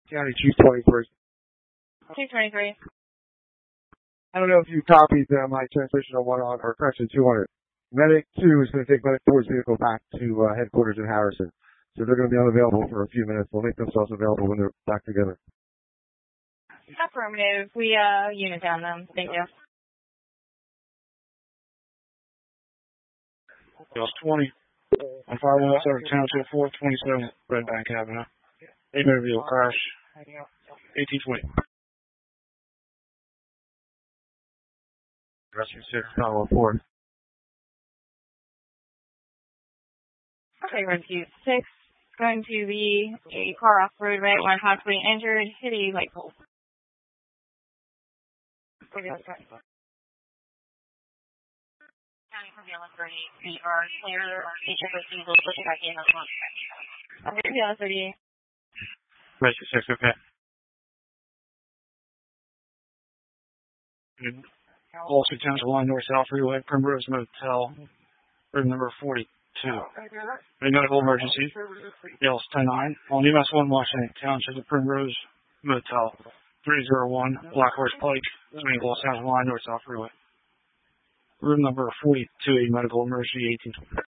County Chief 23. Chief 23. I don't know if you copied my transmission on 1 on, or correction, 200. Medic 2 is going to take Medic 4's vehicle back to headquarters in Harrison. So they're going to be unavailable for a few minutes. They'll make themselves available when they're back together. Affirmative. We unit down them. Thank you. Ghost 20. On 517 Township 427 Red Bank Avenue. 8-minute vehicle crash. 1820. Rescue 6, Conwell 4. Okay, Rescue 6. Going to be a car off the roadway. One possibly injured. Hit a light pole. County from the 38. We are clear. HFOC will push it back in. Okay, the 38. Rescue 6, okay. Also, Township Line North South Freeway, Primrose Motel, room number 42. A medical emergency. Yells 10-9. On US 1 Washington Township, the Primrose Motel, 301 Black Horse Pike, between Los Angeles Line North South Freeway. Room number 42, a medical emergency, 1820.